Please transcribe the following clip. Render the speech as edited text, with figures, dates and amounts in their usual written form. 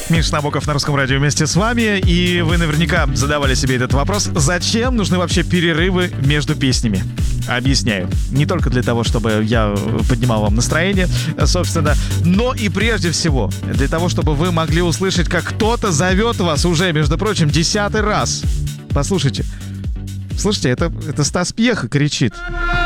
Миша Набоков на Русском радио вместе с вами. И вы наверняка задавали себе этот вопрос. Зачем нужны вообще перерывы между песнями? Объясняю. Не только для того, чтобы я поднимал вам настроение, собственно, но и прежде всего для того, чтобы вы могли услышать, как кто-то зовет вас уже, между прочим, 10-й раз. Послушайте. Слушайте, это Стас Пьеха кричит.